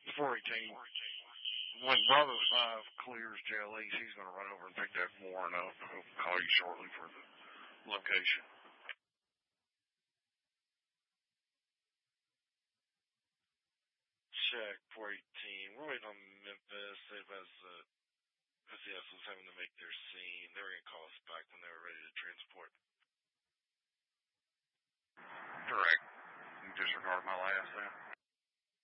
418. When Brother 5 clears Jail East, he's going to run over and pick that Warren up. He'll call you shortly for the location. Check 418. We're waiting on Memphis. Let's see, was having to make their scene. They were going to call